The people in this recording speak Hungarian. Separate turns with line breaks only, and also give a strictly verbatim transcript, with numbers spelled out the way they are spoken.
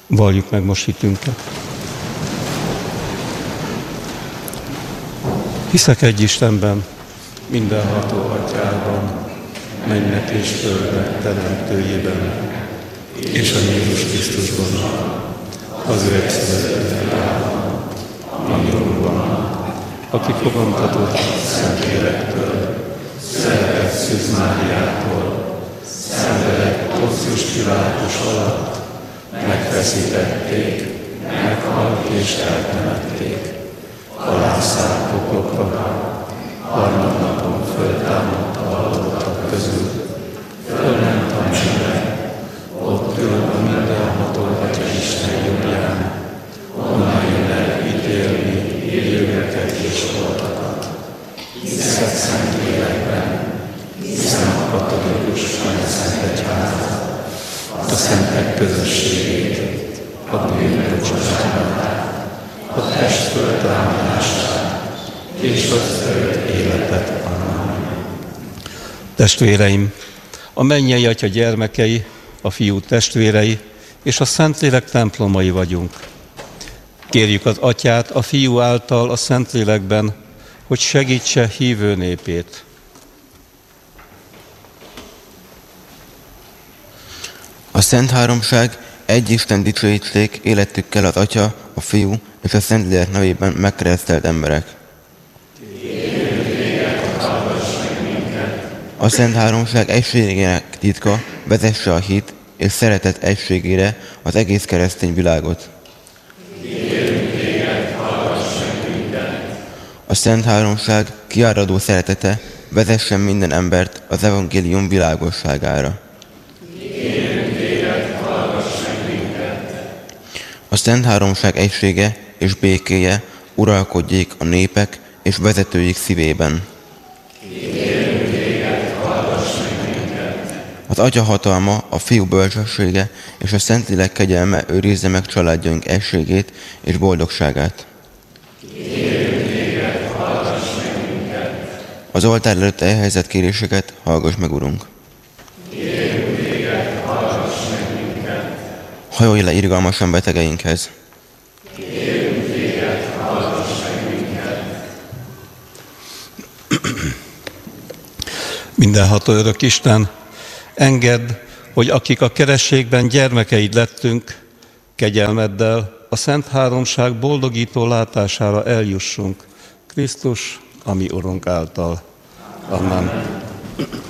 Valljuk meg most hitünket. Hiszek egy Istenben, mindenható Atyában, mennyet és földet teremtőjében, és a Jézus Krisztusban, az ő egyszülött fiában, ami Úrban, aki fogantatott Szentlélektől, született Szűz Máriától, szenvedett Pontius Pilátus alatt, megfeszítették, meghalt és eltemették, alászállt poklokra, harmadnapon föltámadt a halottak közül, fölment a mennybe, ott ül a mindenható Atya Isten jobbján, onnan jön el ítélni élőket és holtakat. Hiszek Szentlélekben, hiszem a katolikus Szentegyházat, a szentek közösségét, a bűnbocsánatát, a test föltámadását és az örök életet. Amen. Testvéreim, a mennyei Atya gyermekei, a Fiú testvérei és a Szentlélek templomai vagyunk. Kérjük az Atyát a Fiú által a Szentlélekben, hogy segítse hívő népét.
A Szent Háromság egy Isten dicsőítsék életükkel az Atya, a Fiú és a Szentlélek nevében megkeresztelt emberek. A Szent Háromság egységének titka vezesse a hit és szeretet egységére az egész keresztény világot. A Szent Háromság kiáradó szeretete vezessen minden embert az evangélium világosságára. A Szent Háromság egysége és békéje uralkodjék a népek és vezetőik szívében. Az Atya hatalma, a Fiú bölcsessége és a Szentlélek kegyelme őrizze meg családjaink egységét és boldogságát. Az oltár előtt elhelyezett kéréseket hallgass meg, Urunk! Hajolj le irgalmasan betegeinkhez!
Mindenható örök Isten, engedd, hogy akik a kerességben gyermekeid lettünk, kegyelmeddel a Szent Háromság boldogító látására eljussunk, Krisztus, a mi Urunk által. Amen.